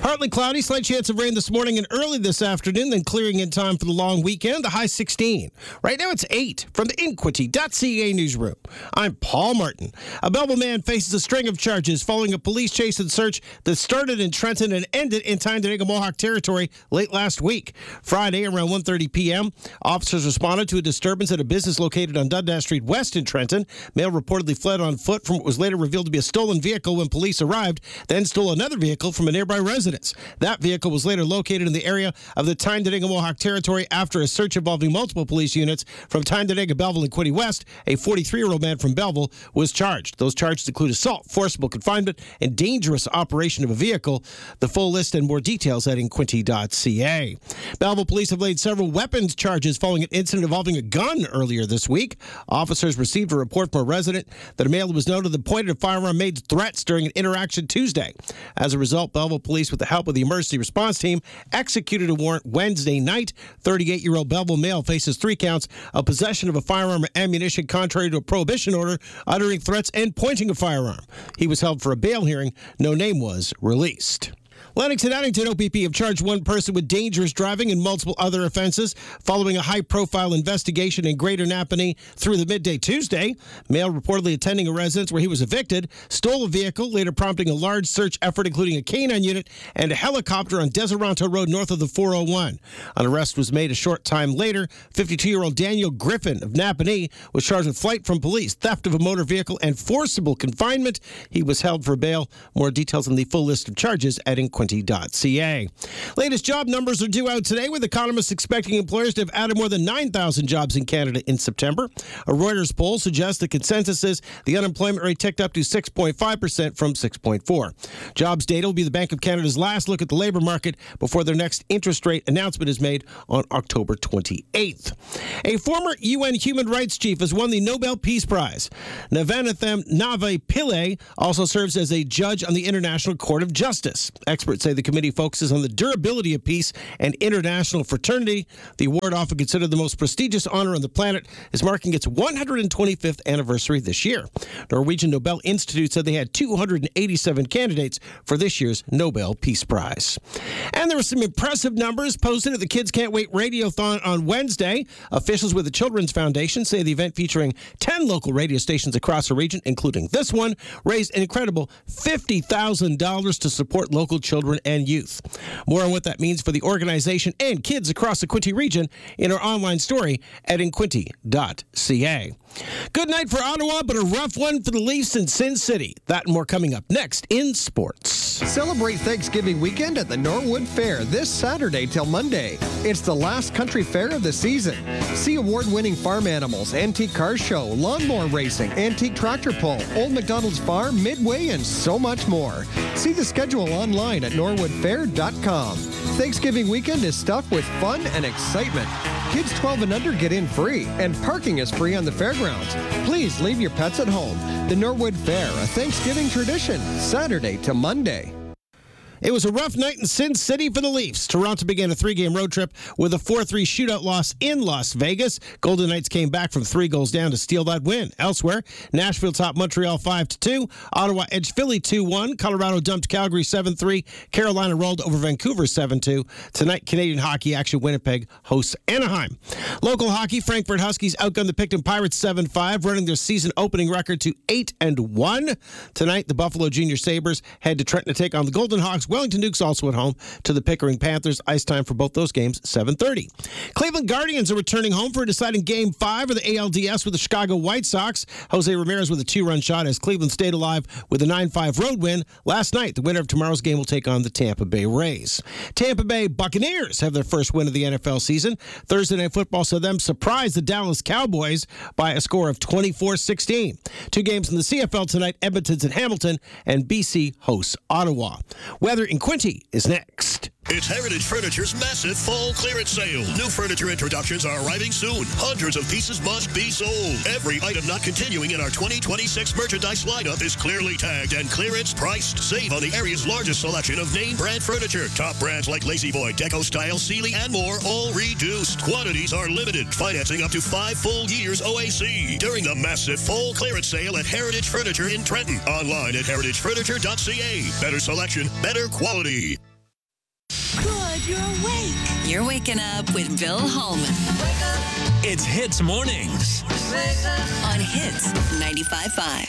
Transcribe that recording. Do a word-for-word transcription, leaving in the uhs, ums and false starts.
Partly cloudy, slight chance of rain this morning and early this afternoon, then clearing in time for the long weekend. The high sixteen. Right now it's eight. From the Inquity dot C A newsroom, I'm Paul Martin. A Belleville man faces a string of charges following a police chase and search that started in Trenton and ended in Tyndall Mohawk territory late last week. Friday around one thirty p.m., officers responded to a disturbance at a business located on Dundas Street West in Trenton. Male reportedly fled on foot from what was later revealed to be a stolen vehicle when police arrived, then stole another vehicle from a nearby residence. That vehicle was later located in the area of the Tyndall Mohawk territory after a search involving multiple police units from Tyndall, Belleville, and Quinte West. A forty-three-year-old man from Belleville was charged. Those charges include assault, forcible confinement, and dangerous operation of a vehicle. The full list and more details at Inquity dot C A. Belleville police have laid several weapons charges following an incident involving a gun earlier this week. Officers received a report from a resident that a male who was noted that pointed a firearm made threats during an interaction Tuesday. As a result, Belleville police, with the help of the emergency response team, executed a warrant Wednesday night. thirty-eight-year-old Belleville male faces three counts of possession of a firearm or ammunition contrary to a prohibition order, uttering threats, and pointing a firearm. He was held for a bail hearing. No name was released. Lennox and Addington O P P have charged one person with dangerous driving and multiple other offenses following a high-profile investigation in Greater Napanee through the midday Tuesday. Male reportedly attending a residence where he was evicted, stole a vehicle, later prompting a large search effort including a canine unit and a helicopter on Deseronto Road north of the four oh one. An arrest was made a short time later. fifty-two-year-old Daniel Griffin of Napanee was charged with flight from police, theft of a motor vehicle, and forcible confinement. He was held for bail. More details on the full list of charges at Inquity dot C A. Latest job numbers are due out today, with economists expecting employers to have added more than nine thousand jobs in Canada in September. A Reuters poll suggests the consensus is the unemployment rate ticked up to six point five percent from six point four. Jobs data will be the Bank of Canada's last look at the labor market before their next interest rate announcement is made on October twenty-eighth. A former U N human rights chief has won the Nobel Peace Prize. Navanathan Nave Pillay also serves as a judge on the International Court of Justice. Experts say the committee focuses on the durability of peace and international fraternity. The award, often considered the most prestigious honor on the planet, is marking its one hundred twenty-fifth anniversary this year. Norwegian Nobel Institute said they had two hundred eighty-seven candidates for this year's Nobel Peace Prize. And there were some impressive numbers posted at the Kids Can't Wait Radiothon on Wednesday. Officials with the Children's Foundation say the event, featuring ten local radio stations across the region, including this one, raised an incredible fifty thousand dollars to support local children and youth. More on what that means for the organization and kids across the Quinte region in our online story at Inquity dot C A. Good night for Ottawa, but a rough one for the Leafs in Sin City. That and more coming up next in sports. Celebrate Thanksgiving weekend at the Norwood Fair this Saturday till Monday. It's the last country fair of the season. See award-winning farm animals, antique car show, lawnmower racing, antique tractor pull, Old McDonald's Farm, Midway, and so much more. See the schedule online at norwood fair dot com. Thanksgiving weekend is stuffed with fun and excitement. Kids twelve and under get in free, and parking is free on the fairgrounds. Please leave your pets at home. The Norwood Fair, a Thanksgiving tradition, Saturday to Monday. It was a rough night in Sin City for the Leafs. Toronto began a three-game road trip with a four three shootout loss in Las Vegas. Golden Knights came back from three goals down to steal that win. Elsewhere, Nashville topped Montreal five to two. Ottawa edged Philly two one. Colorado dumped Calgary seven three. Carolina rolled over Vancouver seven two. Tonight, Canadian hockey action. Winnipeg hosts Anaheim. Local hockey, Frankfurt Huskies outgunned the Picton Pirates seven five, running their season opening record to eight and one. Tonight, the Buffalo Junior Sabres head to Trenton to take on the Golden Hawks. Wellington Dukes also at home to the Pickering Panthers. Ice time for both those games, seven thirty. Cleveland Guardians are returning home for a deciding Game five of the A L D S with the Chicago White Sox. Jose Ramirez with a two-run shot as Cleveland stayed alive with a nine five road win. Last night, the winner of tomorrow's game will take on the Tampa Bay Rays. Tampa Bay Buccaneers have their first win of the N F L season. Thursday Night Football saw them surprise the Dallas Cowboys by a score of twenty-four sixteen. Two games in the C F L tonight, Edmonton's at Hamilton, and B C hosts Ottawa. Weather in Quinte is next. It's Heritage Furniture's massive fall clearance sale. New furniture introductions are arriving soon. Hundreds of pieces must be sold. Every item not continuing in our twenty twenty-six merchandise lineup is clearly tagged and clearance priced. Save on the area's largest selection of name brand furniture. Top brands like Lazy Boy, Deco Style, Sealy, and more, all reduced. Quantities are limited. Financing up to five full years O A C. During the massive fall clearance sale at Heritage Furniture in Trenton. Online at heritage furniture dot c a. Better selection, better quality. 'cause you're awake. You're waking up with Bill Holman. Wake up, It's Hits Mornings. wake up. On Hits ninety-five point five.